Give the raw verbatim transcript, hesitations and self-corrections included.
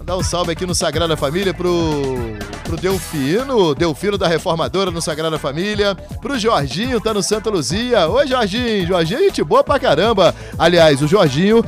Mandar um salve aqui no Sagrada Família pro, pro Delfino, Delfino da Reformadora no Sagrada Família, pro Jorginho, tá no Santa Luzia. Oi, Jorginho, Jorginho é gente boa pra caramba. Aliás, o Jorginho